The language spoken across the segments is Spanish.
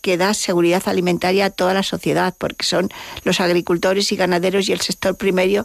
que da seguridad alimentaria a toda la sociedad, porque son los agricultores y ganaderos y el sector primario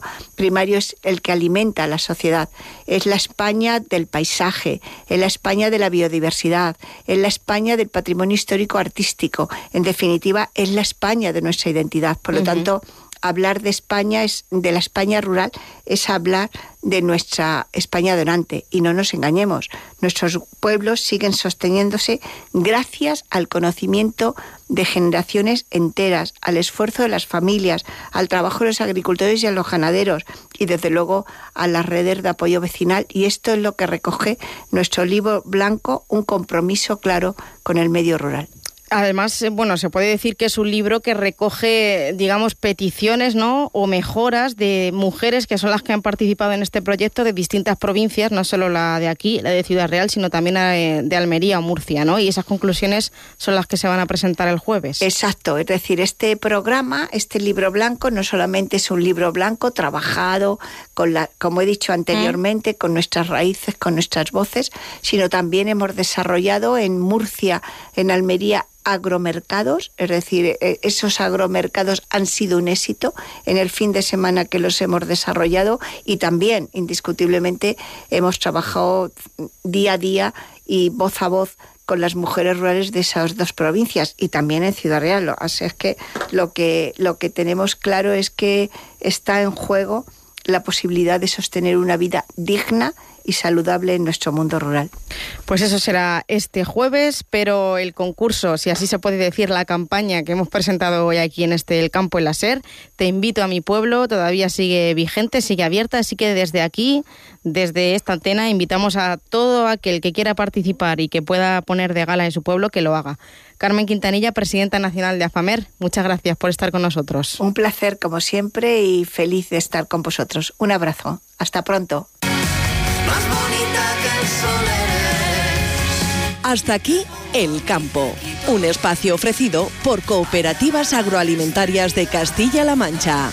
es el que alimenta a la sociedad. Es la España del paisaje, es la España de la biodiversidad, es la España del patrimonio histórico artístico. En definitiva, es la España de nuestra identidad. Por lo tanto, hablar de España, de la España rural, es hablar de nuestra España donante. Y no nos engañemos, nuestros pueblos siguen sosteniéndose gracias al conocimiento de generaciones enteras, al esfuerzo de las familias, al trabajo de los agricultores y a los ganaderos, y desde luego a las redes de apoyo vecinal. Y esto es lo que recoge nuestro libro blanco, un compromiso claro con el medio rural. Además, bueno, se puede decir que es un libro que recoge, digamos, peticiones, ¿no?, o mejoras de mujeres que son las que han participado en este proyecto de distintas provincias, no solo la de aquí, la de Ciudad Real, sino también de Almería o Murcia, ¿no? Y esas conclusiones son las que se van a presentar el jueves. Exacto, es decir, este programa, este libro blanco, no solamente es un libro blanco trabajado como he dicho anteriormente, con nuestras raíces, con nuestras voces, sino también hemos desarrollado en Murcia, en Almería, agromercados, es decir, esos agromercados han sido un éxito en el fin de semana que los hemos desarrollado, y también, indiscutiblemente, hemos trabajado día a día y voz a voz con las mujeres rurales de esas dos provincias y también en Ciudad Real. Así es que lo que tenemos claro es que está en juego la posibilidad de sostener una vida digna y saludable en nuestro mundo rural. Pues eso será este jueves, pero el concurso, si así se puede decir, la campaña que hemos presentado hoy aquí en El Campo en la SER, Te invito a mi pueblo, todavía sigue vigente, sigue abierta, así que desde aquí, desde esta antena, invitamos a todo aquel que quiera participar y que pueda poner de gala en su pueblo, que lo haga. Carmen Quintanilla, presidenta nacional de AFAMER, muchas gracias por estar con nosotros. Un placer, como siempre, y feliz de estar con vosotros. Un abrazo. Hasta pronto. Más bonita que el sol eres. Hasta aquí El Campo, un espacio ofrecido por Cooperativas Agroalimentarias de Castilla-La Mancha.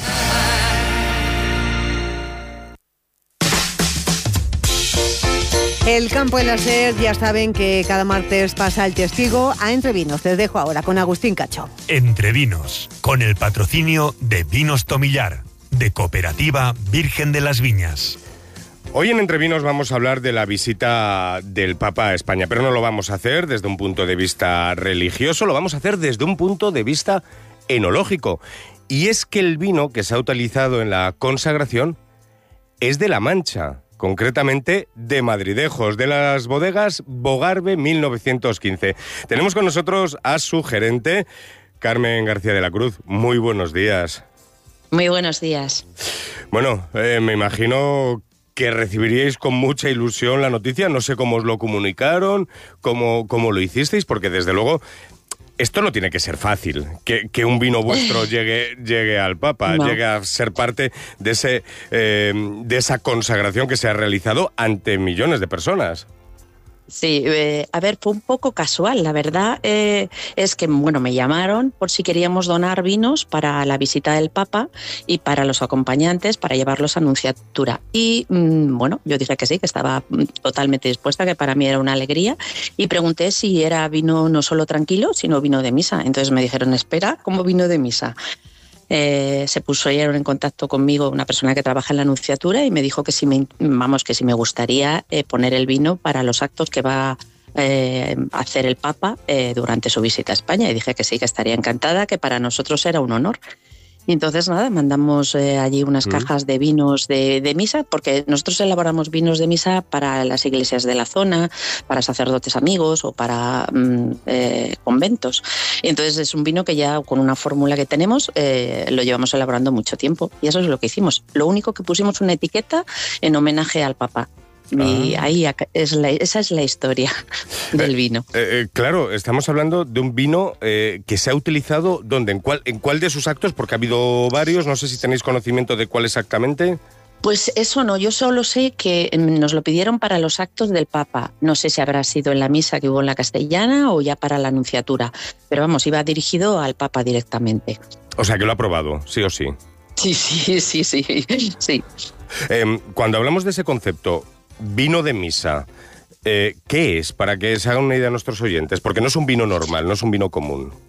El Campo en la SER, ya saben que cada martes pasa el testigo a Entre Vinos. Les dejo ahora con Agustín Cacho. Entre Vinos, con el patrocinio de Vinos Tomillar, de Cooperativa Virgen de las Viñas. Hoy en Entre Vinos vamos a hablar de la visita del Papa a España, pero no lo vamos a hacer desde un punto de vista religioso, lo vamos a hacer desde un punto de vista enológico. Y es que el vino que se ha utilizado en la consagración es de La Mancha, concretamente de Madridejos, de las bodegas Bogarve 1915. Tenemos con nosotros a su gerente, Carmen García de la Cruz. Muy buenos días. Muy buenos días. Bueno, me imagino que recibiríais con mucha ilusión la noticia. No sé cómo os lo comunicaron, cómo lo hicisteis, porque desde luego esto no tiene que ser fácil, que un vino vuestro llegue al Papa, no. Llegue a ser parte de esa consagración que se ha realizado ante millones de personas. Sí, a ver, fue un poco casual, la verdad es que, bueno, me llamaron por si queríamos donar vinos para la visita del Papa y para los acompañantes, para llevarlos a Nunciatura. Y, bueno, yo dije que sí, que estaba totalmente dispuesta, que para mí era una alegría, y pregunté si era vino no solo tranquilo, sino vino de misa. Entonces me dijeron, espera, ¿cómo vino de misa? Se pusieron en contacto conmigo una persona que trabaja en la Nunciatura y me dijo que si me gustaría poner el vino para los actos que va a hacer el Papa durante su visita a España, y dije que sí, que estaría encantada, que para nosotros era un honor. Y entonces nada, mandamos allí unas cajas de vinos de misa, porque nosotros elaboramos vinos de misa para las iglesias de la zona, para sacerdotes amigos o para conventos. Y entonces es un vino que ya con una fórmula que tenemos lo llevamos elaborando mucho tiempo, y eso es lo que hicimos. Lo único que pusimos una etiqueta en homenaje al Papa. Y ahí esa es la historia del vino. Claro, estamos hablando de un vino que se ha utilizado, ¿dónde? ¿En cuál de sus actos? Porque ha habido varios, no sé si tenéis conocimiento de cuál exactamente. Pues eso no, yo solo sé que nos lo pidieron para los actos del Papa. No sé si habrá sido en la misa que hubo en la Castellana o ya para la Nunciatura, pero vamos, iba dirigido al Papa directamente. O sea que lo ha aprobado, sí o sí. Sí. Cuando hablamos de ese concepto, vino de misa, ¿qué es? Para que se hagan una idea nuestros oyentes, porque no es un vino normal, no es un vino común.